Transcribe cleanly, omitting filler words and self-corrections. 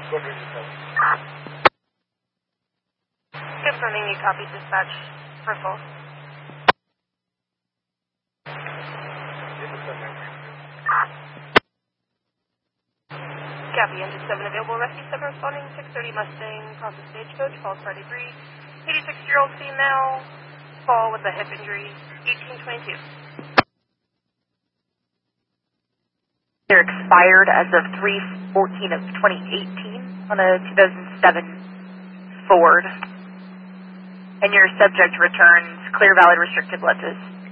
Confirming you copy dispatch. Purple. Copy, engine 7 available, rescue 7 responding, 630 Mustang, process stagecoach, falls Friday 3, 86-year-old female, fall with a hip injury, 1822. They're expired as of 3/14 of 2018 on a 2007 Ford. And your subject returns clear valid restricted ledges.